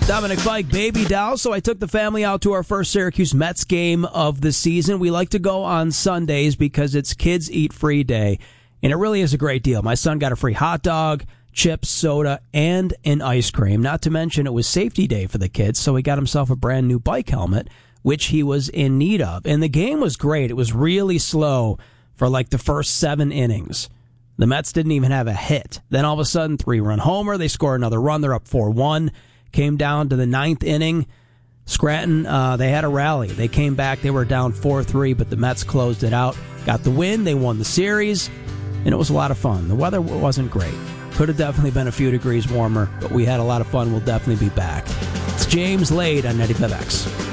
Dominic Fike, baby doll. So I took the family out to our first Syracuse Mets game of the season. We like to go on Sundays because it's Kids Eat Free Day, and it really is a great deal. My son got a free hot dog, chips, soda, and an ice cream. Not to mention it was safety day for the kids, so he got himself a brand new bike helmet, which he was in need of. And the game was great. It was really slow for like the first 7 innings. The Mets didn't even have a hit. Then all of a sudden, 3-run homer. They score another run. They're up 4-1. Came down to the 9th inning. Scranton, they had a rally. They came back. They were down 4-3, but the Mets closed it out. Got the win. They won the series, and it was a lot of fun. The weather wasn't great. Could have definitely been a few degrees warmer, but we had a lot of fun. We'll definitely be back. It's James Lade on 95X.